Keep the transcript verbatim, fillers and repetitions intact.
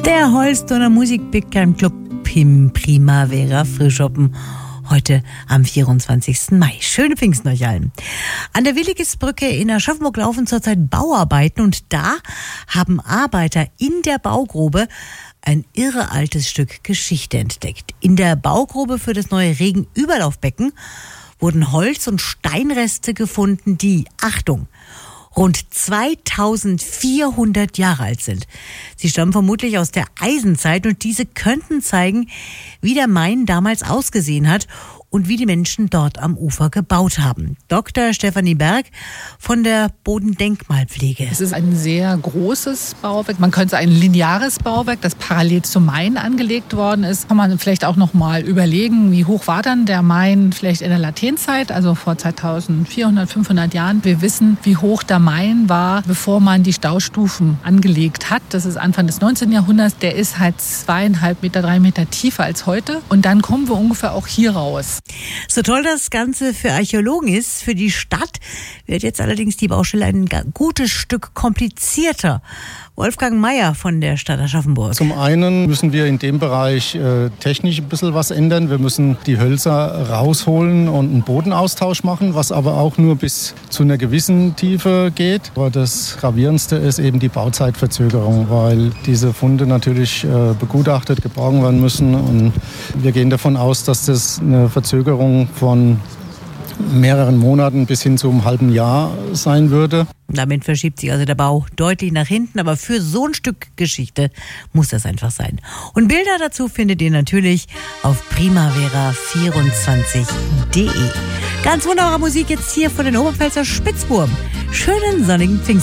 Der Holzturner Musikpicker im Club im Primavera Frischhoppen. Heute am vierundzwanzigsten Mai. Schöne Pfingsten euch allen. An der Willigesbrücke in Aschaffenburg laufen zurzeit Bauarbeiten und da haben Arbeiter in der Baugrube ein irre altes Stück Geschichte entdeckt. In der Baugrube für das neue Regenüberlaufbecken wurden Holz- und Steinreste gefunden, die, Achtung, rund zweitausendvierhundert Jahre alt sind. Sie stammen vermutlich aus der Eisenzeit und diese könnten zeigen, wie der Main damals ausgesehen hat und wie die Menschen dort am Ufer gebaut haben. Doktor Stefanie Berg von der Bodendenkmalpflege. Es ist ein sehr großes Bauwerk. Man könnte sagen, ein lineares Bauwerk, das parallel zum Main angelegt worden ist. Kann man vielleicht auch noch mal überlegen, wie hoch war dann der Main vielleicht in der Latènezeit, also vor zweitausendvierhundert, fünfhundert Jahren. Wir wissen, wie hoch der Main war, bevor man die Staustufen angelegt hat. Das ist Anfang des neunzehnten Jahrhunderts. Der ist halt zweieinhalb Meter, drei Meter tiefer als heute. Und dann kommen wir ungefähr auch hier raus. So toll das Ganze für Archäologen ist, für die Stadt wird jetzt allerdings die Baustelle ein gutes Stück komplizierter. Wolfgang Meyer von der Stadt Aschaffenburg. Zum einen müssen wir in dem Bereich äh, technisch ein bisschen was ändern. Wir müssen die Hölzer rausholen und einen Bodenaustausch machen, was aber auch nur bis zu einer gewissen Tiefe geht. Aber das Gravierendste ist eben die Bauzeitverzögerung, weil diese Funde natürlich äh, begutachtet, geborgen werden müssen. Und wir gehen davon aus, dass das eine Verzögerung von mehreren Monaten bis hin zu einem halben Jahr sein würde. Damit verschiebt sich also der Bau deutlich nach hinten, aber für so ein Stück Geschichte muss das einfach sein. Und Bilder dazu findet ihr natürlich auf primavera vierundzwanzig punkt de. Ganz wunderbare Musik jetzt hier von den Oberpfälzer Spitzbuben. Schönen sonnigen Pfingsten.